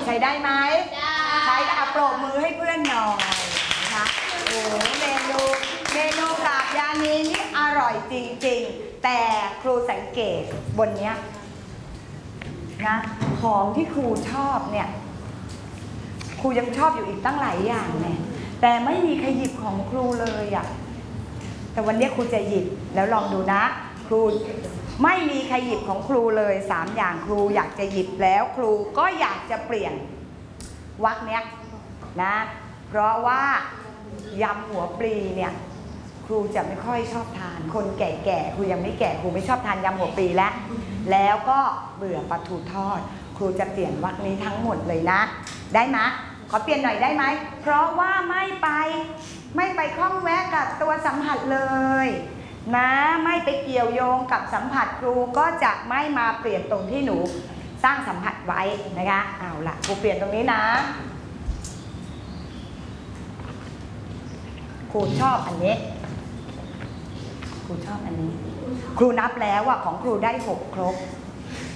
ช้ได้ไหมใช้ได้ปรบมือให้เพื่อนหน่อยนะคะโอ้เมนูกาบยานีนี่อร่อยจริงๆแต่ครูสังเกตบนเนี้ยนะของที่ครูชอบเนี่ยครูยังชอบอยู่อีกตั้งหลายอย่างเนี่ยแต่ไม่มีใครหยิบของครูเลยอ่ะแต่วันนี้ครูจะหยิบแล้วลองดูนะครูไม่มีใครหยิบของครูเลย3อย่างครูอยากจะหยิบแล้วครูก็อยากจะเปลี่ยนวรรคเนี้ยนะเพราะว่ายำหัวปลีเนี่ยครูจะไม่ค่อยชอบทานคนแก่ๆครูยังไม่แก่ครูไม่ชอบทานยำหัวปลีแล้วก็เบื่อปลาทูทอดครูจะเปลี่ยนวรรคนี้ทั้งหมดเลยนะได้ไหมขอเปลี่ยนหน่อยได้ไหมเพราะว่าไม่ไปคล้องแวะกับตัวสัมผัสเลยนะไม่ไปเกี่ยวโยงกับสัมผัสครูก็จะไม่มาเปลี่ยนตรงที่หนูสร้างสัมผัสไว้นะคะเอาล่ะครูเปลี่ยนตรงนี้นะครูชอบอันนี้ครูชอบอันนี้ครูนับแล้วว่าของครูได้6ครบ